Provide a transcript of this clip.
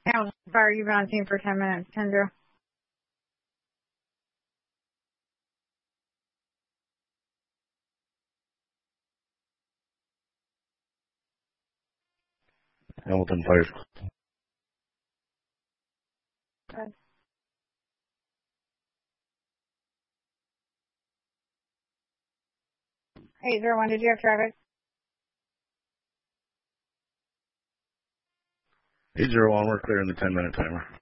How far you've been on scene for 10 minutes, Kendra? Hamilton Fire. Good. 801, did you have traffic? 801, we're clearing the 10-minute timer.